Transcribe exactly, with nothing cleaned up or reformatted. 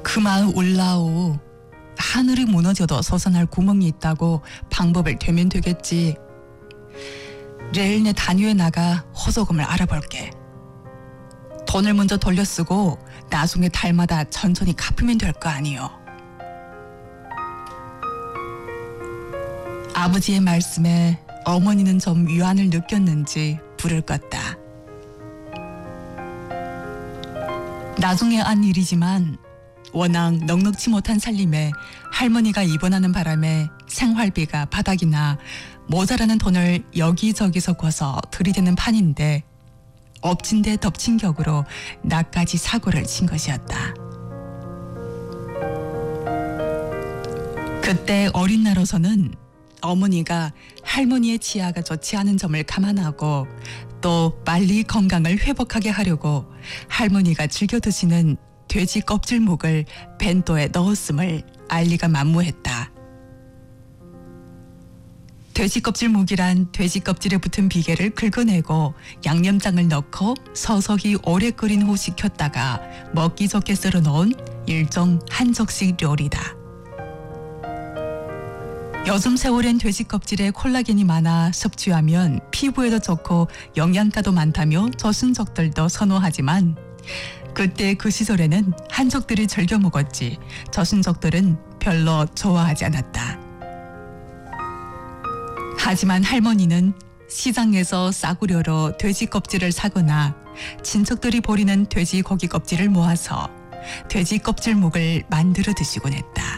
그만 올라오. 하늘이 무너져도 솟아날 구멍이 있다고 방법을 되면 되겠지. 내일 내 단위에 나가 호소금을 알아볼게. 돈을 먼저 돌려 쓰고 나중에 달마다 천천히 갚으면 될 거 아니요. 아버지의 말씀에 어머니는 좀 위안을 느꼈는지 불을 껐다. 나중에 안 일이지만 워낙 넉넉지 못한 살림에 할머니가 입원하는 바람에 생활비가 바닥이 나 모자라는 돈을 여기저기서 꿔서 들이대는 판인데 엎친 데 덮친 격으로 나까지 사고를 친 것이었다. 그때 어린 나로서는 어머니가 할머니의 치아가 좋지 않은 점을 감안하고 또 빨리 건강을 회복하게 하려고 할머니가 즐겨 드시는 돼지 껍질묵을 벤또에 넣었음을 알리가 만무했다. 돼지 껍질묵이란 돼지 껍질에 붙은 비계를 긁어내고 양념장을 넣고 서서히 오래 끓인 후 식혔다가 먹기 좋게 썰어 놓은 일종 한정식 요리다. 요즘 세월엔 돼지 껍질에 콜라겐이 많아 섭취하면 피부에도 좋고 영양가도 많다며 조순족들도 선호하지만 그때 그 시절에는 한족들이 즐겨 먹었지 조순족들은 별로 좋아하지 않았다. 하지만 할머니는 시장에서 싸구려로 돼지 껍질을 사거나 친척들이 버리는 돼지 고기 껍질을 모아서 돼지 껍질묵을 만들어 드시곤 했다.